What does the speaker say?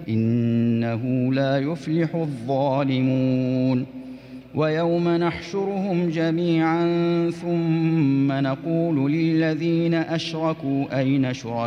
إنه لا يفلح الظالمون ويوم نحشرهم جميعا ثم نقول للذين أشركوا أين شركاؤكم